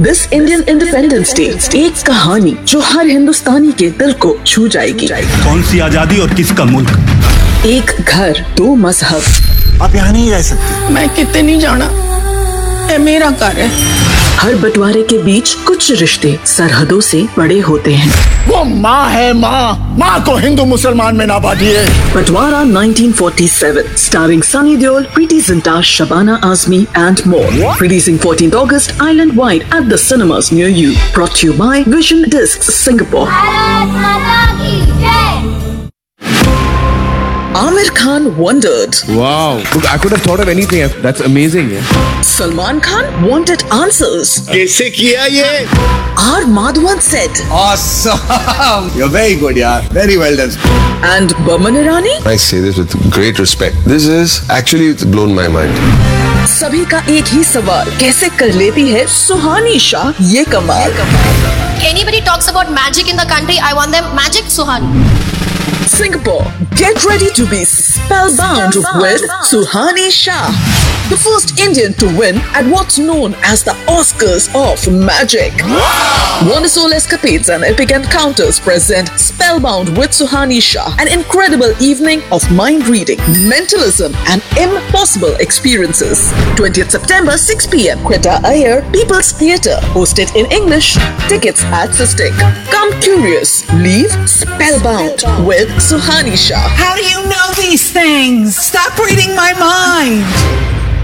This Indian independence day, एक कहानी जो हर हिंदुस्तानी के दिल को छू जाएगी। कौन सी आजादी और किसका मुल्क? एक घर, दो मजहब। आप यहाँ नहीं रह सकते। मैं कितने नहीं जाना, ये मेरा घर है। हर बंटवारे के बीच कुछ रिश्ते सरहदों से बड़े होते हैं। वो माँ है, माँ को हिंदू मुसलमान में ना बांटिए। बंटवारा 1947, starring Sunny Deol, Preity Zinta, Shabana Azmi and more. Releasing 14th August island wide at the cinemas near you. Brought to you by Vision Discs Singapore. Amir Khan wondered. Wow, look, I could have thought of anything. That's amazing. Yeah. Salman Khan wanted answers. कैसे किया ये? R. Madhavan said. Awesome. You're very good, yaar. Very well done. And Boman Irani? I say this with great respect. This is actually blown my mind. सभी का एक ही सवाल, कैसे कर लेती है सुहानी शाह ये कमाल? Anybody talks about magic in the country, I want them magic Suhani. Singapore, get ready to be spellbound with Suhani Shah, the first Indian to win at what's known as the Oscars of Magic. Wonderful escapades and epic encounters present Spellbound with Suhani Shah, an incredible evening of mind reading, mentalism, and impossible experiences. 20th September, 6 p.m. Quetta Iyer, People's Theatre, hosted in English. Tickets at Sistik. Come curious, leave spellbound with Suhani Shah. How do you know these things? Stop reading my mind.